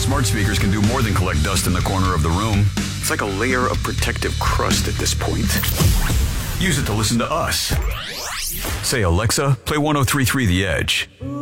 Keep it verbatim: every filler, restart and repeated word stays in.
Smart speakers can do more than collect dust in the corner of the room. It's like a layer of protective crust at this point. Use it to listen to us. Say, Alexa, play one oh three point three The Edge.